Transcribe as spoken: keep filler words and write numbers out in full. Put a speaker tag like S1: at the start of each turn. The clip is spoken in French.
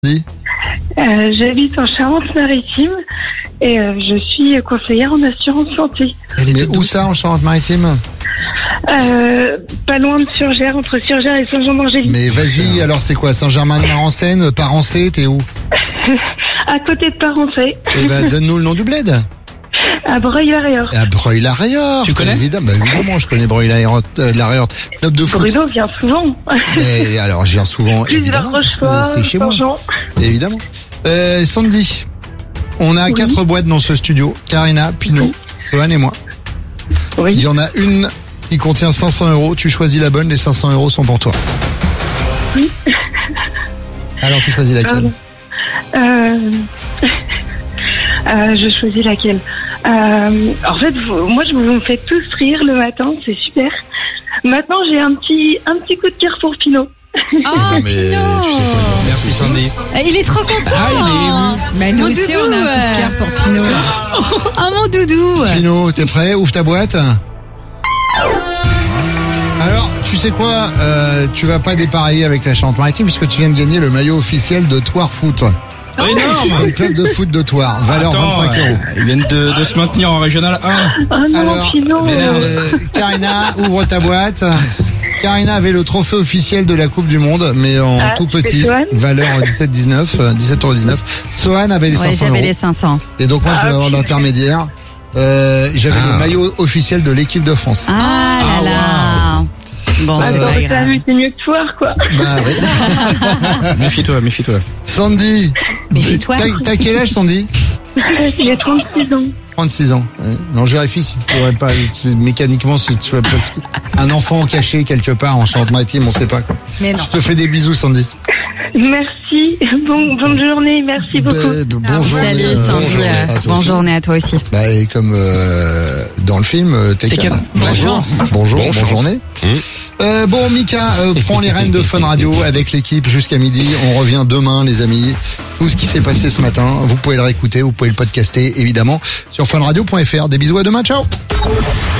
S1: Dis.
S2: Euh, j'habite en Charente-Maritime et euh, je suis conseillère en assurance santé.
S1: Mais où ça en Charente-Maritime?
S2: Euh, pas loin de Surgères, entre Surgères et Saint-Jean-d'Angély.
S1: Mais vas-y, alors c'est quoi? Saint-Germain-de-Marencennes, Parancé, t'es où?
S2: À côté de Parancé.
S1: Eh ben, donne-nous le nom du bled.
S2: À Breuil-la-Réorte.
S1: À Breuil-la-Réorte.
S3: Tu connais?
S1: Évidemment, bah, évidemment, je connais Breuil-la-Réorte. Euh, la Réorte. Club de foot.
S2: Bruno vient souvent.
S1: Mais alors, je viens souvent,
S2: Plus vers
S1: évidemment.
S2: Rochefort,
S1: C'est chez moi.
S2: Saint-Jean.
S1: Évidemment. Euh, Sandy, on a
S2: Oui.
S1: quatre boîtes dans ce studio. Karina, Pinot,
S2: Oui.
S1: Sohan et moi. Il
S2: Oui.
S1: y en a une qui contient cinq cents euros. Tu choisis la bonne, les cinq cents euros sont pour toi.
S2: Oui.
S1: Alors, tu choisis laquelle?
S2: Pardon. Euh... euh, je choisis laquelle euh, En fait, vous, moi, je vous me faites tous rire le matin, c'est super. Maintenant, j'ai un petit, un petit coup de cœur pour Pinot.
S4: Ah,
S1: mais
S4: Pinot.
S1: tu sais quoi,
S3: Merci Sandy.
S4: Ah, il est trop content.
S1: Ah,
S4: Bah, nous
S5: Mon
S4: aussi,
S5: doudou,
S4: on a un coup de cœur pour Pinot.
S5: Ah, mon doudou.
S1: Pinot, t'es prêt? Ouvre ta boîte. Alors, tu sais quoi, euh, tu vas pas dépareiller avec la Charente-Maritime puisque tu viens de gagner le maillot officiel de Thouars Foot.
S3: Oh, énorme.
S1: C'est le club de foot de Thouars, valeur
S3: Attends,
S1: vingt-cinq euros.
S3: euh, Ils viennent de, de se maintenir en régional un.
S2: Oh non,
S1: Alors,
S2: Pinot.
S1: euh, Karina, ouvre ta boîte. Karina avait le trophée officiel de la Coupe du Monde, mais en
S2: Ah,
S1: tout
S2: c'est
S1: petit,
S2: Sohan
S1: valeur dix-sept dix-neuf, euh, dix-sept euros dix-neuf. Sohan avait les
S5: Ouais,
S1: cinq cents
S5: j'avais
S1: euros.
S5: les cinq cents.
S1: Et donc moi, je devais
S2: Ah,
S1: avoir
S2: putain.
S1: l'intermédiaire. Euh, j'avais
S3: Ah.
S1: le maillot officiel de l'équipe de France.
S5: Ah là
S3: Ah,
S5: là. Bon,
S2: Ah,
S5: c'est
S2: bon,
S5: pas
S2: t'as
S5: grave.
S2: vu, c'est mieux que toi, quoi.
S1: Bah oui.
S3: Méfie-toi, méfie-toi.
S1: Sandy.
S5: Méfie-toi.
S1: T'as, t'as quel âge, Sandy?
S2: J'ai trente-six ans.
S1: trente-six ans. Ouais. Non, je vérifie si tu pourrais pas, si- mécaniquement, si tu vois pas un enfant caché quelque part en Charente-Maritime, on sait pas, quoi.
S5: Mais non.
S1: Je te fais des bisous, Sandy.
S2: Merci. Bon, bonne journée. Merci beaucoup.
S1: Bah, bonjour.
S5: Salut
S1: euh,
S5: Sandy.
S1: bonjour
S5: euh,
S1: à toi
S5: Bonne
S1: aussi.
S5: journée à toi aussi.
S1: Bah, et comme euh, dans le film, euh, Taken.
S3: Taken.
S1: Bonjour.
S3: Bonjour.
S1: Bonjour.
S3: Bonne
S1: Bonne
S3: chance.
S1: journée. Euh, bon, Mika euh, prend les rênes de Fun Radio avec l'équipe jusqu'à midi. On revient demain, les amis. Tout ce qui s'est passé ce matin, vous pouvez le réécouter, vous pouvez le podcaster, évidemment, sur funradio point f r. Des bisous, à demain, ciao.